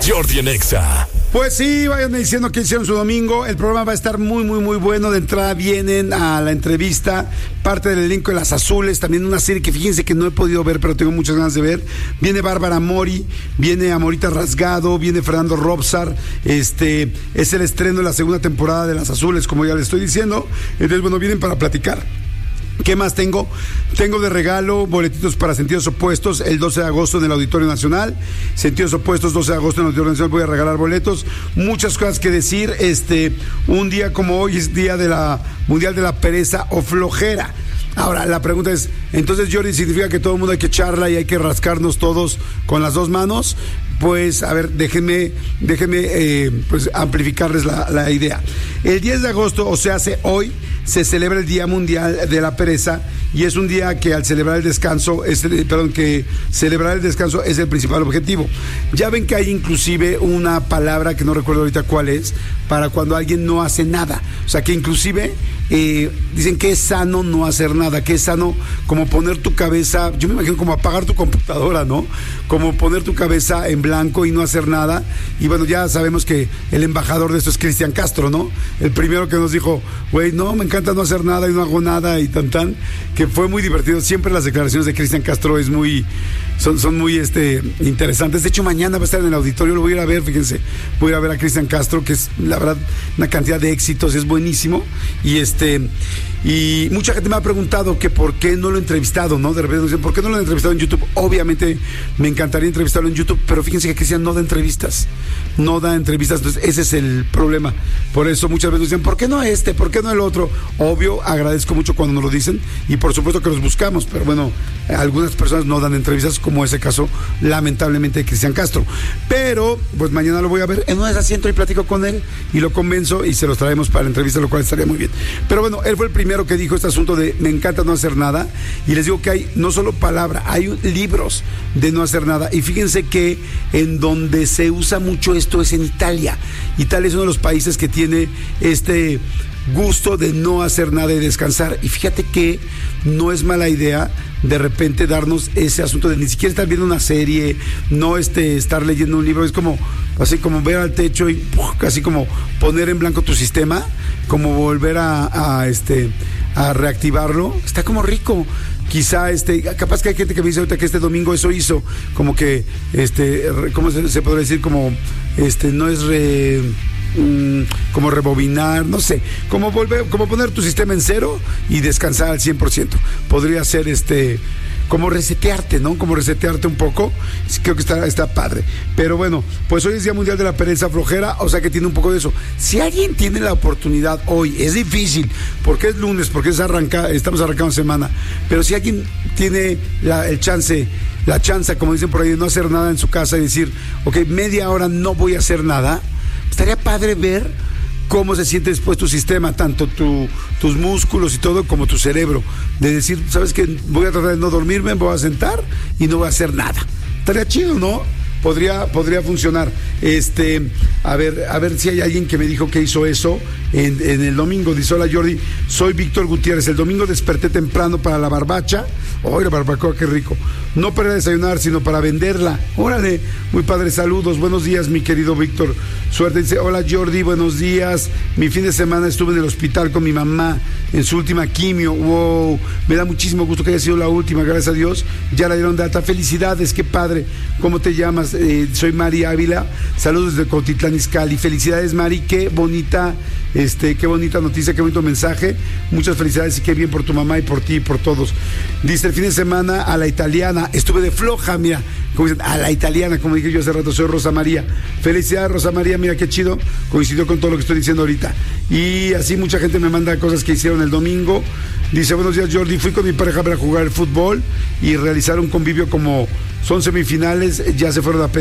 Jordi en Exa. Pues sí, vayan diciendo que hicieron su domingo. El programa va a estar muy, muy, muy bueno. De entrada vienen a la entrevista parte del elenco de Las Azules, también una serie que fíjense que no he podido ver, pero tengo muchas ganas de ver. Viene Bárbara Mori, viene Amorita Rasgado, viene Fernando Robsar. Es el estreno de la segunda temporada de Las Azules, como ya les estoy diciendo. Entonces, bueno, vienen para platicar. ¿Qué más tengo? Tengo de regalo boletitos para Sentidos Opuestos el 12 de agosto en el Auditorio Nacional. Sentidos Opuestos, 12 de agosto en el Auditorio Nacional, voy a regalar boletos. Muchas cosas que decir. Un día como hoy es día de la Mundial de la Pereza o Flojera. Ahora, la pregunta es, entonces, Jordi, ¿significa que todo el mundo hay que echarla y hay que rascarnos todos con las dos manos? Pues, a ver, déjenme pues amplificarles la idea. El 10 de agosto, o sea, hoy, se celebra el Día Mundial de la Pereza, y es un día que al celebrar el descanso, celebrar el descanso es el principal objetivo. Ya ven que hay inclusive una palabra que no recuerdo ahorita cuál es, para cuando alguien no hace nada. O sea, que inclusive dicen que es sano no hacer nada, que es sano como poner tu cabeza, yo me imagino como apagar tu computadora, ¿no? Como poner tu cabeza en blanco y no hacer nada. Y bueno, ya sabemos que el embajador de esto es Cristian Castro, ¿no? El primero que nos dijo, güey, no, me encanta no hacer nada y no hago nada y tan, que fue muy divertido. Siempre las declaraciones de Cristian Castro son muy interesantes. De hecho, mañana va a estar en el auditorio, lo voy a ir a ver, fíjense, voy a ir a ver a Cristian Castro, que es la verdad una cantidad de éxitos, es buenísimo. Y mucha gente me ha preguntado que por qué no lo he entrevistado, ¿no? De repente me dicen, ¿por qué no lo he entrevistado en YouTube? Obviamente me encantaría entrevistarlo en YouTube, pero fíjense que Cristian no da entrevistas, entonces ese es el problema. Por eso muchas veces dicen, ¿por qué no ¿por qué no el otro? Obvio, agradezco mucho cuando nos lo dicen y por supuesto que los buscamos, pero bueno, algunas personas no dan entrevistas, como ese caso, lamentablemente, de Cristian Castro. Pero, pues mañana lo voy a ver, en una de esas siento y platico con él y lo convenzo y se los traemos para la entrevista, lo cual estaría muy bien. Pero bueno, él fue el primero que dijo este asunto de me encanta no hacer nada, y les digo que hay no solo palabra, hay libros de no hacer nada, y fíjense que en donde se usa mucho esto es en Italia. Italia es uno de los países que tiene este gusto de no hacer nada y descansar, y fíjate que no es mala idea de repente darnos ese asunto de ni siquiera estar viendo una serie, no estar leyendo un libro, es como así como ver al techo y casi como poner en blanco tu sistema, como volver a reactivarlo. Está como rico. Quizá capaz que hay gente que me dice ahorita que este domingo eso hizo, como que ¿cómo se podría decir? Como no es como rebobinar, no sé, como poner tu sistema en cero y descansar al 100%. Podría ser como resetearte, ¿no? Como resetearte un poco. Creo que está padre. Pero bueno, pues hoy es Día Mundial de la Pereza Flojera, o sea que tiene un poco de eso. Si alguien tiene la oportunidad hoy, es difícil, porque es lunes, porque estamos arrancando semana, pero si alguien tiene la chance, como dicen por ahí, de no hacer nada en su casa y decir, ok, media hora no voy a hacer nada, estaría padre ver cómo se siente después tu sistema, tanto tus músculos y todo, como tu cerebro, de decir, ¿sabes qué? Voy a tratar de no dormirme, me voy a sentar y no voy a hacer nada. Estaría chido, ¿no? Podría funcionar. A ver si hay alguien que me dijo que hizo eso en el domingo. Dice, hola Jordi, soy Víctor Gutiérrez. El domingo desperté temprano para la barbacha. ¡Ay, la barbacoa, qué rico! No para desayunar, sino para venderla. ¡Órale! Muy padre, saludos. Buenos días, mi querido Víctor. Suerte. Dice, hola Jordi, buenos días. Mi fin de semana estuve en el hospital con mi mamá en su última quimio. ¡Wow! Me da muchísimo gusto que haya sido la última, gracias a Dios. Ya la dieron de alta. Felicidades, qué padre. ¿Cómo te llamas? Soy Mari Ávila. Saludos desde Cotitlán Izcalli. Felicidades, Mari. Qué bonita noticia, qué bonito mensaje. Muchas felicidades y qué bien por tu mamá y por ti y por todos. Dice, el fin de semana a la italiana. Estuve de floja, mira. Como dicen, a la italiana, como dije yo hace rato, soy Rosa María. Felicidades, Rosa María, mira qué chido. Coincidió con todo lo que estoy diciendo ahorita. Y así mucha gente me manda cosas que hicieron el domingo. Dice, buenos días Jordi, fui con mi pareja para jugar el fútbol y realizar un convivio como son semifinales, ya se fueron a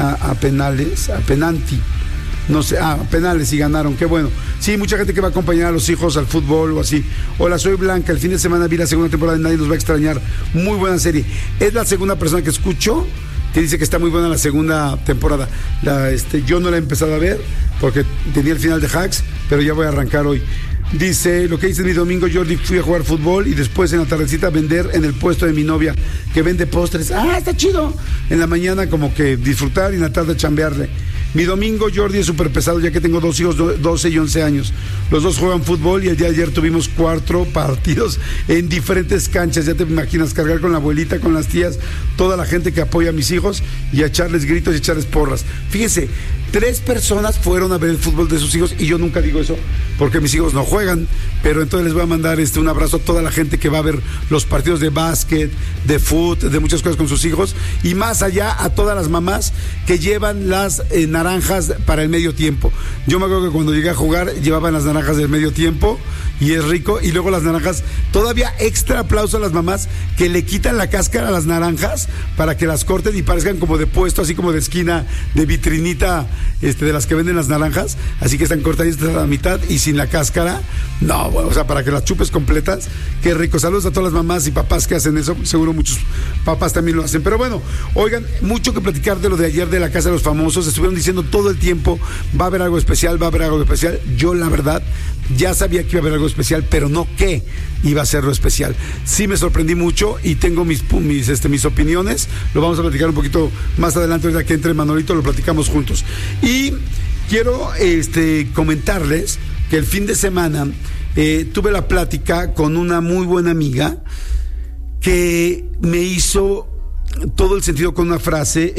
penalti. No sé, penales y ganaron, qué bueno. Sí, mucha gente que va a acompañar a los hijos al fútbol o así. Hola, soy Blanca, el fin de semana vi la segunda temporada de Nadie nos va a extrañar. Muy buena serie. Es la segunda persona que escucho que dice que está muy buena la segunda temporada. Yo no la he empezado a ver porque tenía el final de Hacks, pero ya voy a arrancar hoy. Dice, lo que dice mi domingo, Jordi, fui a jugar fútbol y después en la tardecita a vender en el puesto de mi novia, que vende postres. Está chido. En la mañana como que disfrutar y en la tarde chambearle. Mi domingo, Jordi, es súper pesado ya que tengo 2 hijos, 12 y 11 años. Los 2 juegan fútbol y el día de ayer tuvimos 4 partidos en diferentes canchas. Ya te imaginas, cargar con la abuelita, con las tías, toda la gente que apoya a mis hijos y a echarles gritos y echarles porras. Fíjense, 3 personas fueron a ver el fútbol de sus hijos y yo nunca digo eso porque mis hijos no juegan, pero entonces les voy a mandar un abrazo a toda la gente que va a ver los partidos de básquet, de fútbol, de muchas cosas con sus hijos, y más allá a todas las mamás que llevan las naranjas para el medio tiempo. Yo me acuerdo que cuando llegué a jugar llevaban las naranjas del medio tiempo y es rico, y luego las naranjas, todavía extra aplauso a las mamás que le quitan la cáscara a las naranjas para que las corten y parezcan como de puesto, así como de esquina, de vitrinita, de las que venden las naranjas, así que están cortaditas a la mitad y sin la cáscara. No, bueno, o sea, para que las chupes completas, qué rico. Saludos a todas las mamás y papás que hacen eso, seguro muchos papás también lo hacen. Pero bueno, oigan, mucho que platicar de lo de ayer de la Casa de los Famosos. Estuvieron diciendo todo el tiempo, va a haber algo especial, va a haber algo especial. Yo, la verdad, ya sabía que iba a haber algo especial, pero no qué iba a ser lo especial. Sí me sorprendí mucho y tengo mis opiniones. Lo vamos a platicar un poquito más adelante, ahorita que entre Manolito, lo platicamos juntos. Y quiero comentarles que el fin de semana tuve la plática con una muy buena amiga que me hizo todo el sentido con una frase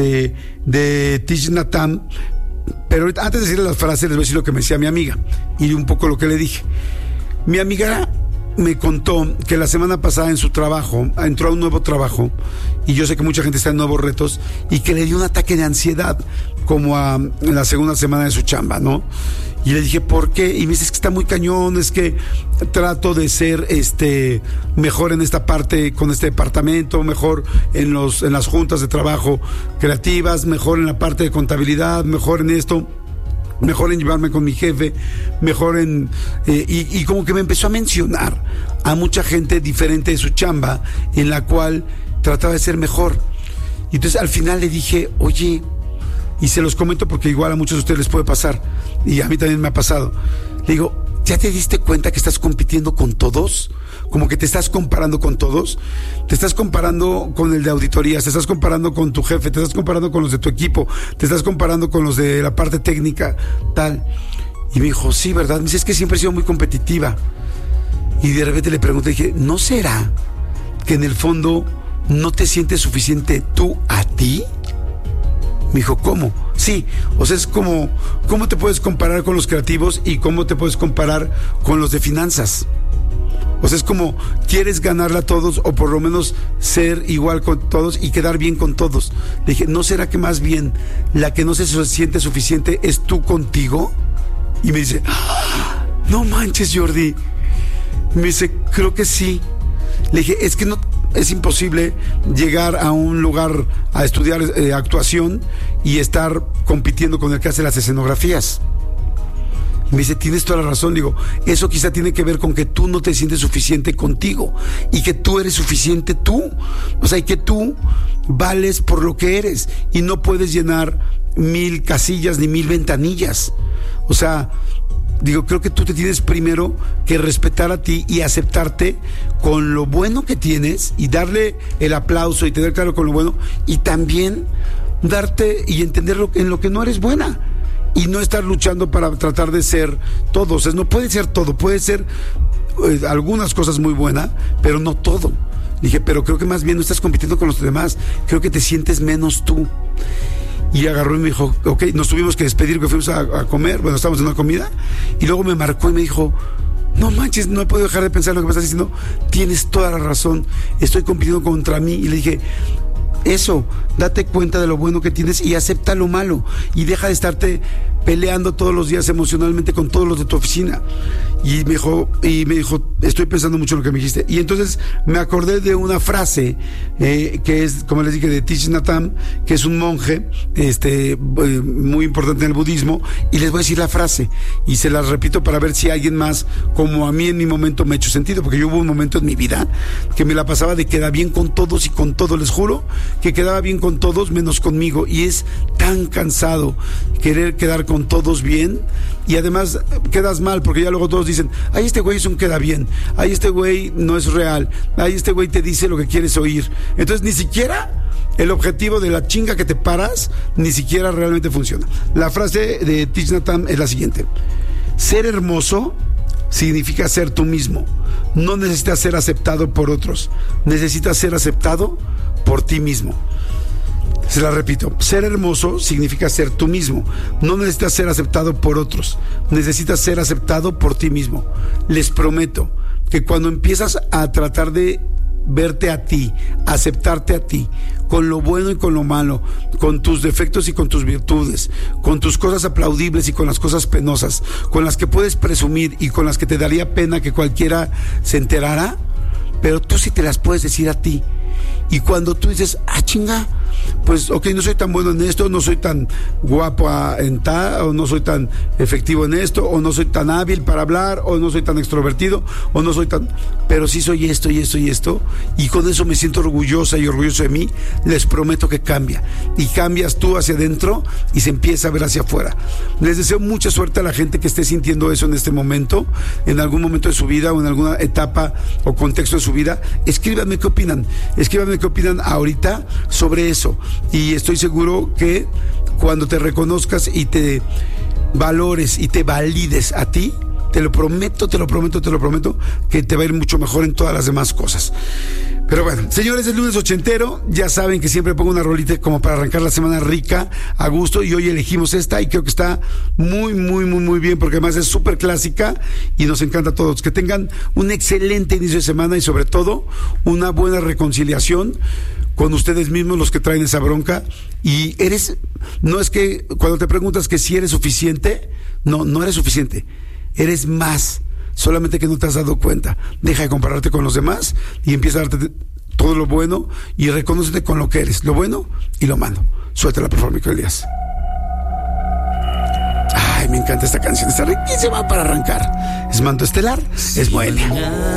de Thich Nhat Hanh. Pero ahorita, antes de decirle las frases, les voy a decir lo que me decía mi amiga y un poco lo que le dije. Mi amiga me contó que la semana pasada en su trabajo entró a un nuevo trabajo, y yo sé que mucha gente está en nuevos retos, y que le dio un ataque de ansiedad como en la segunda semana de su chamba, ¿no? Y le dije, ¿por qué? Y me dice, es que está muy cañón, es que trato de ser mejor en esta parte con este departamento, mejor en las juntas de trabajo creativas, mejor en la parte de contabilidad, mejor en esto, mejor en llevarme con mi jefe, mejor en... y como que me empezó a mencionar a mucha gente diferente de su chamba, en la cual trataba de ser mejor. Y entonces al final le dije, oye, y se los comento porque igual a muchos de ustedes les puede pasar, y a mí también me ha pasado. Le digo, ¿ya te diste cuenta que estás compitiendo con todos? Como que te estás comparando con todos. Te estás comparando con el de auditorías, te estás comparando con tu jefe, te estás comparando con los de tu equipo, te estás comparando con los de la parte técnica, tal. Y me dijo, sí, ¿verdad? Me dice, es que siempre he sido muy competitiva. Y de repente le pregunté, dije, ¿no será que en el fondo no te sientes suficiente tú a ti? Me dijo, ¿cómo? Sí, o sea, es como, ¿cómo te puedes comparar con los creativos y cómo te puedes comparar con los de finanzas? O sea, es como, quieres ganarle a todos o por lo menos ser igual con todos y quedar bien con todos. Le dije, ¿no será que más bien la que no se siente suficiente es tú contigo? Y me dice, no manches, Jordi. Me dice, creo que sí. Le dije, es que no... Es imposible llegar a un lugar a estudiar actuación y estar compitiendo con el que hace las escenografías. Me dice, tienes toda la razón. Digo, eso quizá tiene que ver con que tú no te sientes suficiente contigo y que tú eres suficiente tú. O sea, y que tú vales por lo que eres y no puedes llenar 1000 casillas ni 1000 ventanillas. O sea... Digo, creo que tú te tienes primero que respetar a ti y aceptarte con lo bueno que tienes y darle el aplauso y tener claro con lo bueno, y también darte y entender en lo que no eres buena y no estar luchando para tratar de ser todo. O sea, no puede ser todo, puede ser algunas cosas muy buenas, pero no todo. Dije, pero creo que más bien no estás compitiendo con los demás, creo que te sientes menos tú. Y agarró y me dijo, ok, nos tuvimos que despedir, que fuimos a comer, bueno, estábamos en una comida, y luego me marcó y me dijo, no manches, no he podido dejar de pensar lo que me estás diciendo, tienes toda la razón, estoy compitiendo contra mí. Y le dije, eso, date cuenta de lo bueno que tienes y acepta lo malo, y deja de estarte peleando todos los días emocionalmente con todos los de tu oficina. Y me dijo, estoy pensando mucho en lo que me dijiste. Y entonces me acordé de una frase que es, como les dije, de Thich Nhat Hanh, que es un monje muy importante en el budismo, y les voy a decir la frase y se las repito para ver si alguien más, como a mí en mi momento, me ha hecho sentido, porque yo hubo un momento en mi vida que me la pasaba de quedar bien con todos y con todo. Les juro que quedaba bien con todos menos conmigo, y es tan cansado querer quedar con todos bien, y además quedas mal porque ya luego todos dicen, dicen, ay, este güey es un queda bien, ay, este güey no es real, ay, este güey te dice lo que quieres oír. Entonces ni siquiera el objetivo de la chinga que te paras ni siquiera realmente funciona. La frase de Thich Nhat Hanh es la siguiente: ser hermoso significa ser tú mismo. No necesitas ser aceptado por otros, necesitas ser aceptado por ti mismo. Se la repito: ser hermoso significa ser tú mismo. No necesitas ser aceptado por otros, necesitas ser aceptado por ti mismo. Les prometo que cuando empiezas a tratar de verte a ti, aceptarte a ti, con lo bueno y con lo malo, con tus defectos y con tus virtudes, con tus cosas aplaudibles y con las cosas penosas, con las que puedes presumir y con las que te daría pena que cualquiera se enterara, pero tú sí te las puedes decir a ti. Y cuando tú dices, chinga, pues ok, no soy tan bueno en esto, no soy tan guapo o no soy tan efectivo en esto, o no soy tan hábil para hablar, o no soy tan extrovertido, o no soy tan... pero sí soy esto y esto y esto, y con eso me siento orgullosa y orgulloso de mí. Les prometo que cambia, y cambias tú hacia adentro y se empieza a ver hacia afuera. Les deseo mucha suerte a la gente que esté sintiendo eso en este momento, en algún momento de su vida o en alguna etapa o contexto de su vida. Escríbanme qué opinan ahorita sobre eso, y estoy seguro que cuando te reconozcas y te valores y te valides a ti, te lo prometo, que te va a ir mucho mejor en todas las demás cosas. Pero bueno, señores, el lunes ochentero, ya saben que siempre pongo una rolita como para arrancar la semana rica, a gusto, y hoy elegimos esta y creo que está muy bien, porque además es súper clásica y nos encanta a todos. Que tengan un excelente inicio de semana y sobre todo una buena reconciliación con ustedes mismos, los que traen esa bronca. Y no es que cuando te preguntas que si eres suficiente, no eres suficiente, eres más, solamente que no te has dado cuenta. Deja de compararte con los demás y empieza a darte todo lo bueno y reconócete con lo que eres, lo bueno y lo malo. Suéltala, por favor, mi querido Elías. Ay, me encanta esta canción, está riquísima para arrancar. Es Manto Estelar, es Moelia.